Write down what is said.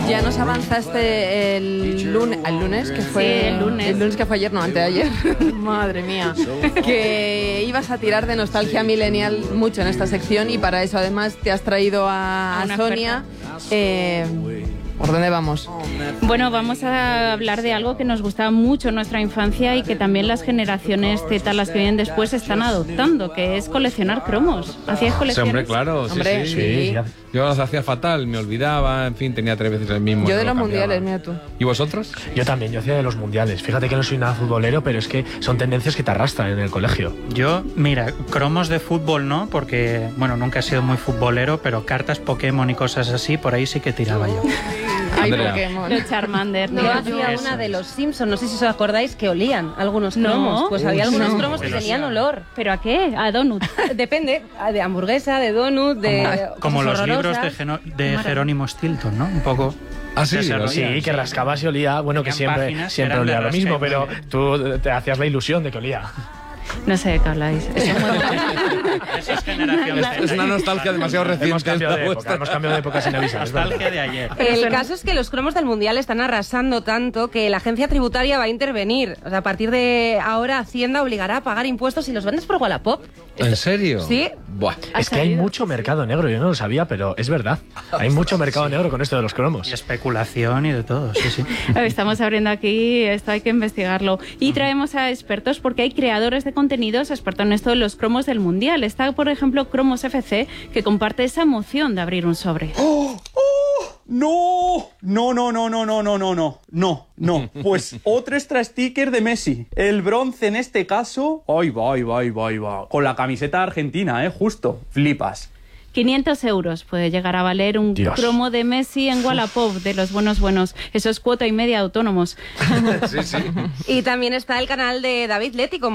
Ya nos avanzaste el lunes, que fue... Sí, el lunes que fue ayer, no, antes de ayer. Madre mía. Que ibas a tirar de nostalgia millennial mucho en esta sección y para eso además te has traído a Sonia. ¿Por dónde vamos? Bueno, vamos a hablar de algo que nos gustaba mucho en nuestra infancia y que también las generaciones Z, las que vienen después, están adoptando, que es coleccionar cromos. ¿Hacías colecciones? Sí, hombre, claro, Hombre, sí. Yo las hacía fatal, me olvidaba, en fin, tenía 3 veces el mismo. Yo de no los lo cambiaba. mundiales, mira tú. ¿Y vosotros? Yo también, yo hacía de los mundiales. Fíjate que no soy nada futbolero, pero es que son tendencias que te arrastran en el colegio. Yo, mira, cromos de fútbol no, porque, bueno, nunca he sido muy futbolero, pero cartas Pokémon y cosas así, por ahí sí que tiraba yo. Ay, Andrea. Pokémon. Los Charmander. Yo hacía una de los Simpsons, no sé si os acordáis, que olían algunos No. cromos. Pues había algunos no. cromos que tenían olor. ¿Pero a qué? A donut. Depende, de hamburguesa, de donut, de Como cosas los libros horrorosas. de Jerónimo Stilton, ¿no? Un poco... Ah, sí, Sí, que rascabas y olía. Bueno, que Tenían siempre páginas que eran olía de lo mismo, rascar, pero tú te hacías la ilusión de que olía. No sé de qué habláis. Eso es generación Z. Es una nostalgia demasiado reciente. Hemos cambiado la de época, vuestra. hemos cambiado de época sin avisar. es verdad. Nostalgia de ayer. El caso es que los cromos del Mundial están arrasando tanto que la agencia tributaria va a intervenir. O sea, a partir de ahora Hacienda obligará a pagar impuestos si los vendes por Wallapop. ¿En serio? Sí. Buah. Es que hay mucho mercado negro, yo no lo sabía, pero es verdad. Hay mucho mercado negro con esto de los cromos. Y especulación y de todo, sí, sí. Estamos abriendo aquí, esto hay que investigarlo. Y traemos a expertos porque hay creadores de contenidos expertos en esto de los cromos del Mundial. Está, por ejemplo, Cromos FC, que comparte esa emoción de abrir un sobre. No, pues otro extra sticker de Messi. El bronce en este caso. Ay, va. Con la camiseta argentina, justo. Flipas. 500 euros puede llegar a valer un Dios. cromo de Messi en Wallapop, de los buenos. Eso es cuota y media de autónomos. Sí, sí. Y también está el canal de David Leti, como